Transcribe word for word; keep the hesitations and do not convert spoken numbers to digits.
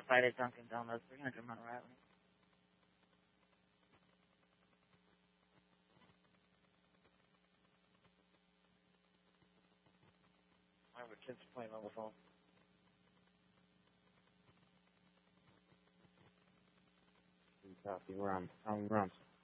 fight at Dunkin' Donuts, three hundred Monroe Avenue. I have a kid's playing on the phone. Copy. We're on. Um, we're on.